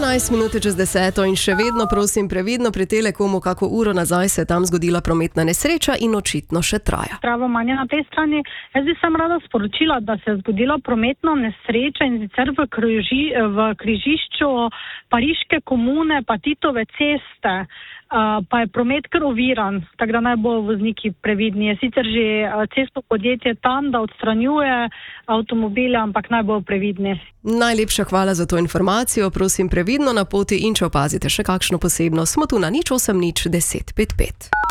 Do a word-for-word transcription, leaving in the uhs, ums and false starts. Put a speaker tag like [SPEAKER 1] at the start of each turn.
[SPEAKER 1] sedemnajst minut čez deseto in še vedno prosim previdno pri Telekomu, kako uro nazaj se je tam zgodila prometna nesreča in očitno še traja.
[SPEAKER 2] Pravo manje na tej strani. Jaz bi sem rada sporočila, da se je zgodila prometna nesreča in sicer v, križi, v križišču Pariške komune pa Titove ceste. Uh, pa je promet kar oviran, tako da naj bo vozniki previdni. Je sicer že uh, cestno podjetje tam, da odstranjuje avtomobile, ampak naj bo previdni.
[SPEAKER 1] Najlepša hvala za to informacijo, prosim previdno na poti in če opazite še kakšno posebno, smo tu na nič osem nič deset pet pet.